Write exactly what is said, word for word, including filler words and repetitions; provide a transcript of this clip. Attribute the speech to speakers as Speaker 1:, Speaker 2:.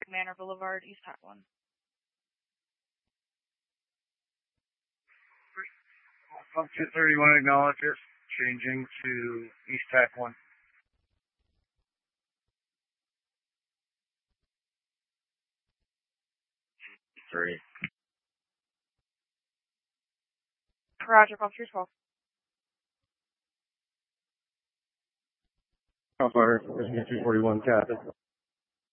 Speaker 1: Manor Boulevard, East Tac one.
Speaker 2: Pump two thirty-one acknowledges, changing to East Tac one.
Speaker 3: Three.
Speaker 1: Roger, Pump three twelve.
Speaker 2: Alpha, two forty-one, Captain.